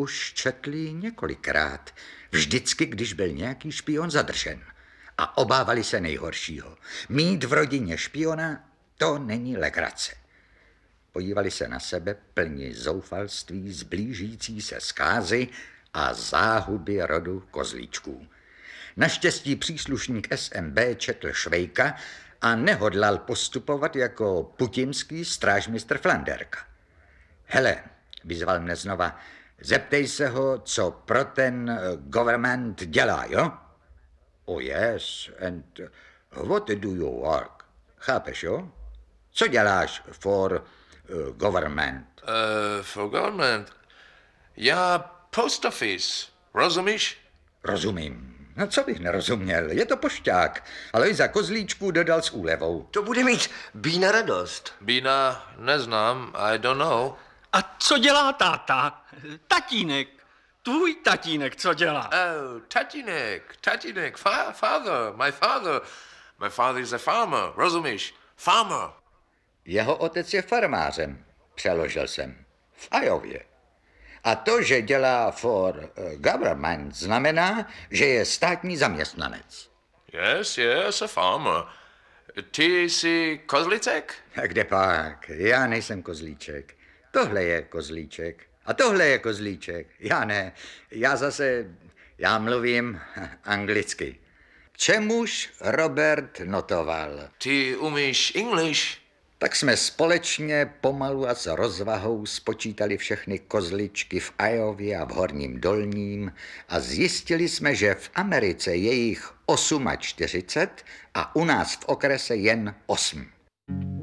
už četli několikrát. Vždycky, když byl nějaký špion zadržen. A obávali se nejhoršího. Mít v rodině špiona, to není legrace. Podívali se na sebe plni zoufalství z blížící se zkázy a záhuby rodu kozlíčků. Naštěstí příslušník SMB četl Švejka a nehodlal postupovat jako putinský strážmistr Flanderka. Hele, vyzval mne znova, zeptej se ho, co pro ten government dělá, jo? Oh yes, and what do you work? Chápeš, jo? Co děláš for government? For government? Já post office, rozumíš? Rozumím. No co bych nerozuměl, je to pošťák, ale za kozlíčků dodal s úlevou. To bude mít Bína radost. Bína neznám, I don't know. A co dělá táta? Tatínek. Tvůj tatínek, co dělá? Oh, tatínek, father. My father is a farmer, rozumíš? Farmer. Jeho otec je farmářem, přeložil jsem, v Ajově. A to, že dělá for government, znamená, že je státní zaměstnanec. Yes, a farmer. Ty jsi kozlicek? A kde pak? Já nejsem kozlíček. Tohle je kozlíček. A tohle je kozlíček. Já ne. Já mluvím anglicky. Čemuž Robert notoval. Ty umíš English? Tak jsme společně pomalu a s rozvahou spočítali všechny kozličky v Ajově a v Horním Dolním a zjistili jsme, že v Americe je jich 48 a u nás v okrese jen 8.